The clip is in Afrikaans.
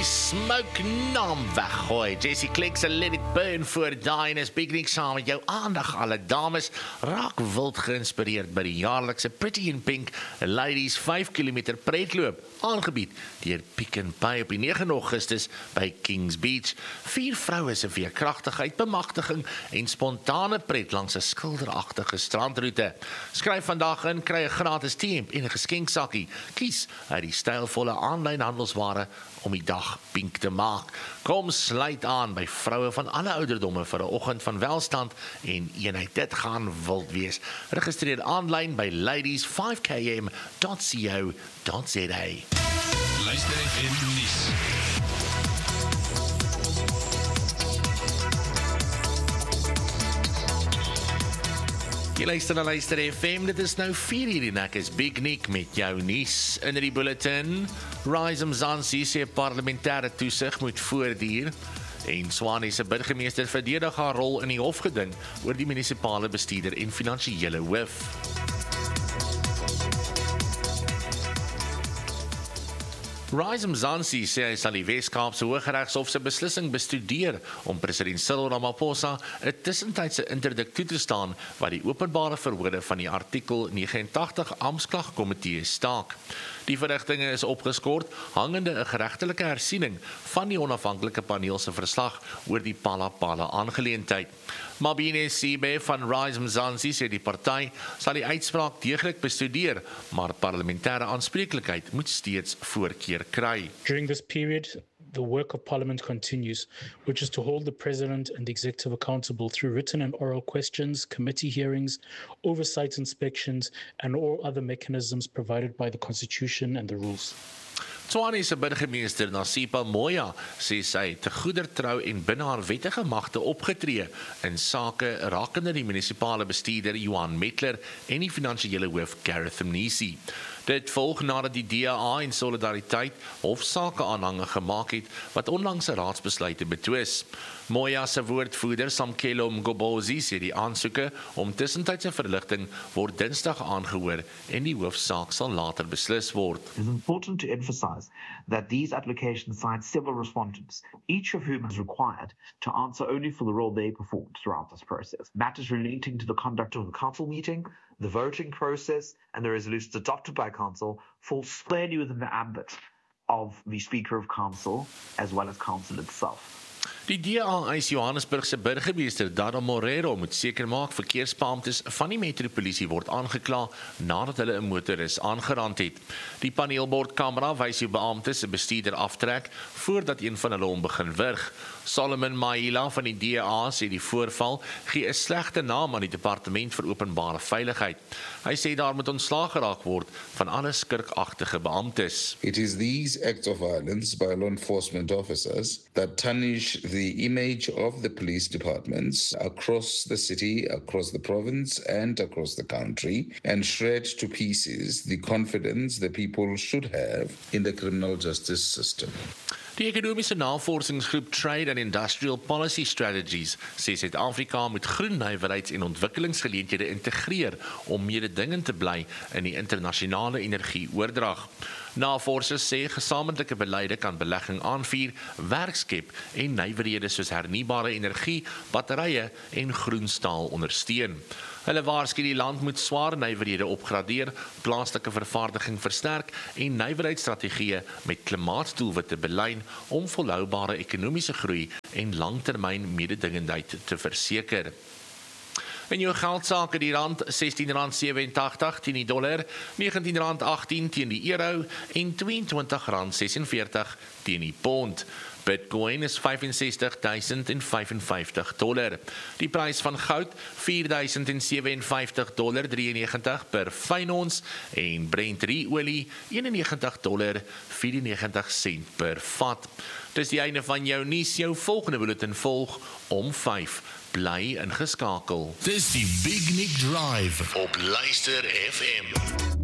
die smoke naam weggooi. Jessie Clegg se Let It Burn voor daai en is Big Nick saam met jou aandag. Alle dames raak wild geïnspireerd by die jaarlikse Pretty in Pink Ladies 5 km pretloop, aangebied deur Pick n Pay op die 9 Augustus by Kings Beach. 4 vroue se veerkragtigheid, bemagtiging en spontane pret langs 'n skilderagtige strandroete. Skryf vandag in, kry 'n gratis T-hemp en 'n geskenksakkie. Kies uit die stylvolle aanlyn handelsware om die dag pink te maak. Kom sluit aan by vroue van alle ouderdomme vir 'n oggend van welstand en eenheid. Dit gaan wild wees. Registreer aanlyn by ladies5km.co.za. Luister FM nuus. Jy luister na Luister FM, dit is nou 4 uur en ek is Big Nick met jou nuus in die bulletin. Rise Mzansi sê parlementêre toesig moet voortduur en Tshwane se burgemeester verdedig haar rol in die hofgeding oor die munisipale bestuurder en finansiële hoof. Rise Mzansi sê hy sal die Wes-Kaapse Hooggeregshof se beslissing bestudeer om president Cyril Ramaphosa 'n tussentydse interdik toe te staan wat die openbare verhore van die artikel 89 Amptklagkomitee staak. Die verrigtinge is opgeskort hangende 'n geregtelike hersiening van die onafhanklike paneel se verslag oor die Phala aangeleentheid. Mabine Sibe van Rise Mzansi sê die party sal die uitspraak deeglik bestudeer, maar parlementêre aanspreeklikheid moet steeds voorkeur kry. During this period, the work of Parliament continues, which is to hold the President and the Executive accountable through written and oral questions, committee hearings, oversight inspections, and all other mechanisms provided by the Constitution and the rules. Tshwane se burgemeester Nasipa Moya sê sy te goedertrou en binne haar wettige magte opgetree in sake rakende die munisipale bestuurder Johan Metler en die finansiële hoof Gareth Mnisi. Dit volg nadat die DA en Solidariteit hofsaake aanhange gemaak het wat onlangs 'n raadsbesluite betwis. Moya se woordvoerder Samkelo Mgobozi sê die aansoeke om tussentydse verligting word Dinsdag aangehoor en die hoofsaak sal later beslis word. It is important to emphasize that these applications cite several respondents, each of whom is required to answer only for the role they performed throughout this process. Matters relating to the conduct of the council meeting, the voting process, and the resolutions adopted by council fall squarely within the ambit of the Speaker of Council as well as council itself. Die DA eis Johannesburg se burgemeester Dada Morero moet seker maak verkeersbeamptes van die metropolisie word aangekla nadat hulle 'n motoris aangerand het. Die paneelbordkamera wys hoe beamptes se bestuurder aftrek voordat een van hulle hom begin wurg. Solomon Maila van die DA sê die voorval gee 'n slegte naam aan die departement vir openbare veiligheid. Hy sê daar moet ontslaag geraak word van alle skurkagtige beamptes. It is these acts of violence by law enforcement officers that tarnish the image of the police departments across the city, across the province, and across the country, and shred to pieces the confidence the people should have in the criminal justice system. Die ekonomiese navorsingsgroep Trade and Industrial Policy Strategies sê Suid-Afrika moet groen nywerheids- en ontwikkelingsgeleenthede integreer om mededingend te bly in die internasionale energieoordrag. Navorsers sê gesamentlike beleide kan belegging aanvuur, werk skep en nywerhede soos hernubare energie, batterye en groen staal ondersteun. Hulle waarsku die land moet swaar nywerhede opgradeer, plaaslike vervaardiging versterk en nywerheidsstrategieë met klimaatdoelwitte belyn om volhoubare ekonomiese groei en langtermyn mededingendheid te verseker. In jou geldsake die rand R16.87 teen die dollar, R19.18 teen die euro en R22.46 teen die pond. Bitcoin is $65,055. Die prys van goud $4,057.93 per fyn ons en Brent olie $91.94 per vat. Dis die einde van jou nuus, jou volgende bulletin volg om 5. Bly ingeskakel. Dis die Big Nick Drive op Luister FM.